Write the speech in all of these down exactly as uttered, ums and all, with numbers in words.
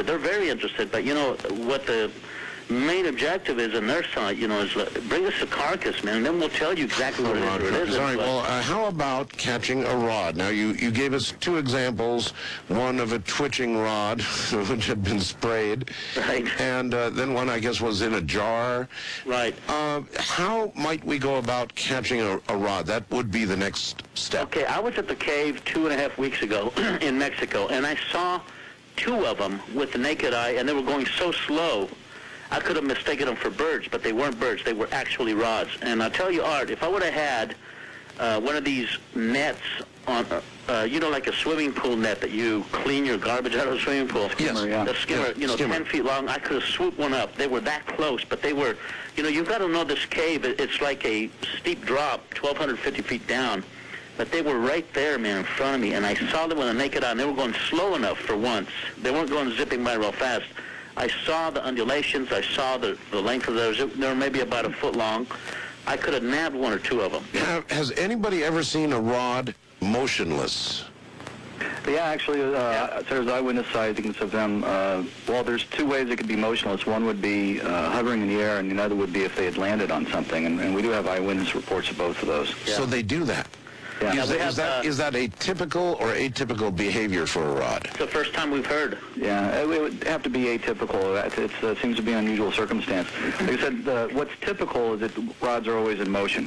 interested. They're very interested. But, you know, what the main objective is on their side, you know, is uh, bring us a carcass, man, and then we'll tell you exactly what it is. Or it isn't. All right, well, uh, how about catching a rod? Now, you, you gave us two examples, one of a twitching rod, which had been sprayed, right, and uh, then one, I guess, was in a jar. Right. Uh, how might we go about catching a, a rod? That would be the next step. Okay, I was at the cave two and a half weeks ago in Mexico, and I saw two of them with the naked eye, and they were going so slow, I could have mistaken them for birds, but they weren't birds. They were actually rods. And I'll tell you, Art, if I would have had uh, one of these nets on, uh, uh, you know, like a swimming pool net that you clean your garbage out of a swimming pool. Yes. Yeah. The skimmer, yeah. you know, skimmer. ten feet long, I could have swooped one up. They were that close, but they were, you know, you've got to know this cave, it's like a steep drop, twelve fifty feet down. But they were right there, man, in front of me, and I saw them with a naked eye, and they were going slow enough for once. They weren't going zipping by real fast. I saw the undulations. I saw the, the length of those. They were maybe about a foot long. I could have nabbed one or two of them. Have, has anybody ever seen a rod motionless? Yeah, actually, uh, yeah. there's eyewitness sightings of them. Uh, well, there's two ways it could be motionless. One would be uh, hovering in the air, and the other would be if they had landed on something. And, and we do have eyewitness reports of both of those. Yeah. So they do that? Yeah. Is, Yeah, that, have, is, that, uh, is that a typical or atypical behavior for a rod? It's the first time we've heard. Yeah, it would have to be atypical. It uh, seems to be an unusual circumstance. Like I said, uh, what's typical is that rods are always in motion.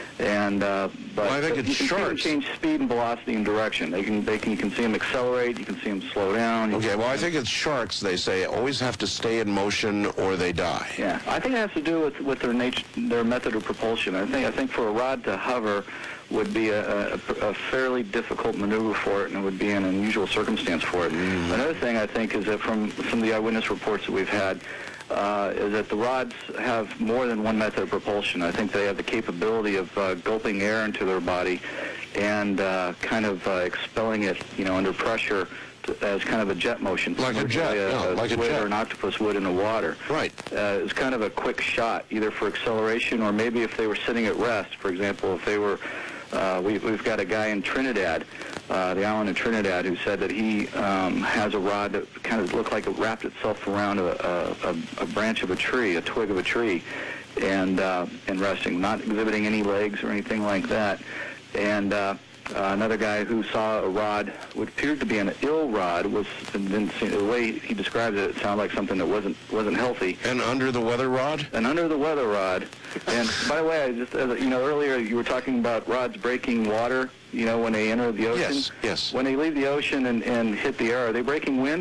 And uh, but well, I think you it's can sharks. see them change speed and velocity and direction. They can, they can, you can see them accelerate. You can see them slow down. Okay, well, I think it's sharks, they say, always have to stay in motion or they die. Yeah, I think it has to do with, with their nature, their method of propulsion. I think I think for a rod to hover would be a, a, a fairly difficult maneuver for it, and it would be an unusual circumstance for it. Mm. Another thing I think is that from some of the eyewitness reports that we've had, uh, is that the rods have more than one method of propulsion. I think they have the capability of uh, gulping air into their body and uh, kind of uh, expelling it, you know, under pressure to, as kind of a jet motion. Like a jet, a, yeah, a like a squid jet. or an octopus would in the water. Right. Uh, it's kind of a quick shot, either for acceleration or maybe if they were sitting at rest. For example, if they were, uh, we, we've got a guy in Trinidad, uh, the island of Trinidad, who said that he um, has a rod that kind of looked like it wrapped itself around a, a, a branch of a tree, a twig of a tree, and uh, and resting, not exhibiting any legs or anything like that. And uh, uh, another guy who saw a rod, what appeared to be an ill rod, was and then the way he described it, it sounded like something that wasn't wasn't healthy. And under the weather rod? And under the weather rod. And by the way, I just as, you know, earlier you were talking about rods breaking water. You know, when they enter the ocean. Yes. Yes. When they leave the ocean and, and hit the air, are they breaking wind?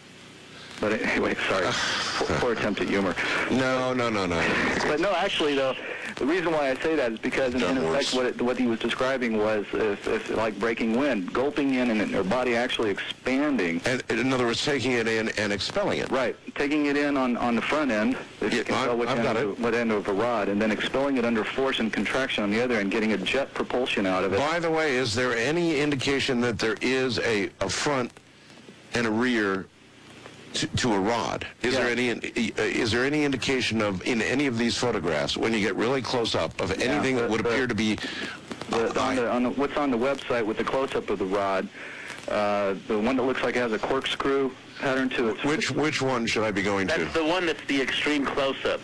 But anyway, sorry, poor, poor attempt at humor. No, no, no, no. But no, actually, though, the reason why I say that is because, in, in effect, what, it, what he was describing was if, if, like breaking wind, gulping in and their body actually expanding. And in other words, taking it in and expelling it. Right, taking it in on, on the front end, if Yeah, you can I've- tell what I've end, got of, it. what end of a rod, and then expelling it under force and contraction on the other end, getting a jet propulsion out of it. By the way, is there any indication that there is a, a front and a rear to, to a rod? Is Yeah. there any is there any indication of, in any of these photographs, when you get really close up, of Yeah, anything the- that would the- appear to be The, on the, on the, what's on the website with the close-up of the rod, uh, the one that looks like it has a corkscrew pattern to it. which which one should I be going to? That's the one that's the extreme close-up.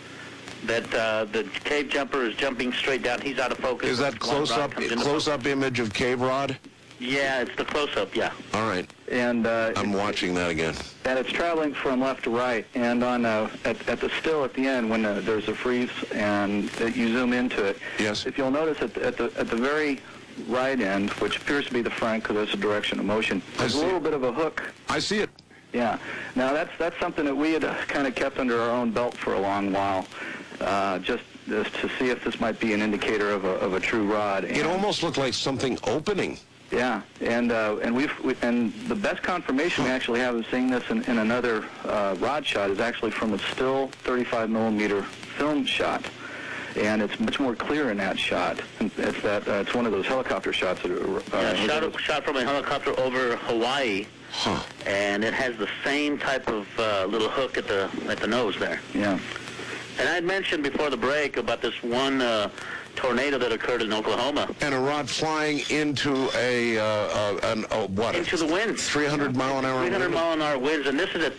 That uh, the cave jumper is jumping straight down. He's out of focus. Is that One rod close-up comes into close-up image of cave rod? focus. Yeah, it's the close-up, yeah. All right, And uh, I'm watching that again. and it's traveling from left to right. And on uh, at, at the still at the end, when uh, there's a freeze and uh, you zoom into it, Yes. if you'll notice at the, at the at the very right end, which appears to be the front because that's the direction of motion, there's a see. little bit of a hook. I see it. Yeah. Now that's that's something that we had uh, kind of kept under our own belt for a long while, uh, just, just to see if this might be an indicator of a of a true rod. It And- almost looked like something opening. Yeah, and uh, and we've we, and the best confirmation we actually have of seeing this in, in another uh, rod shot is actually from a still thirty-five millimeter film shot, and it's much more clear in that shot. And it's that uh, it's one of those helicopter shots that are uh, yeah shot, shot from a helicopter over Hawaii, Huh. and it has the same type of uh, little hook at the at the nose there. yeah. And I had mentioned before the break about this one uh, tornado that occurred in Oklahoma. And a rod flying into a, uh, uh, an, uh, what? Into the winds. three hundred mile an hour three hundred wind? mile an hour winds, and this is at